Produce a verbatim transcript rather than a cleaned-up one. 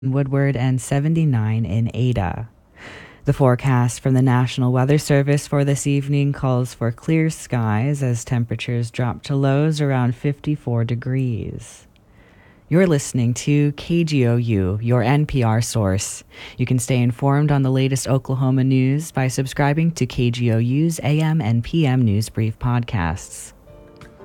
Woodward and seventy-nine in Ada. The forecast from the National Weather Service for this evening calls for clear skies as temperatures drop to lows around fifty-four degrees. You're listening to K G O U, your N P R source. You can stay informed on the latest Oklahoma news by subscribing to K G O U's A M and P M News Brief podcasts.